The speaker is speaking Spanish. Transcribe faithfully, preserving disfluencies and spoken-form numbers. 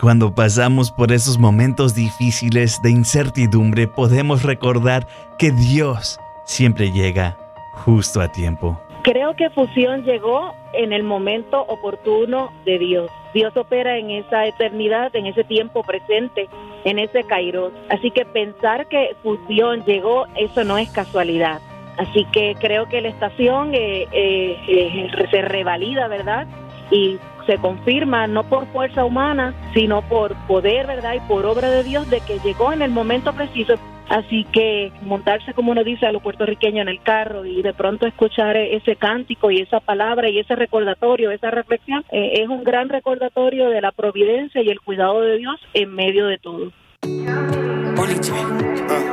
cuando pasamos por esos momentos difíciles de incertidumbre, podemos recordar que Dios siempre llega justo a tiempo. Creo que Fusión llegó en el momento oportuno de Dios. Dios opera en esa eternidad, en ese tiempo presente, en ese kairos. Así que pensar que Fusión llegó, eso no es casualidad. Así que creo que la estación eh, eh, eh, se revalida, ¿verdad? Y se confirma no por fuerza humana, sino por poder, ¿verdad? Y por obra de Dios, de que llegó en el momento preciso. Así que montarse, como uno dice, a los puertorriqueños en el carro y de pronto escuchar ese cántico y esa palabra y ese recordatorio, esa reflexión, eh, es un gran recordatorio de la providencia y el cuidado de Dios en medio de todo.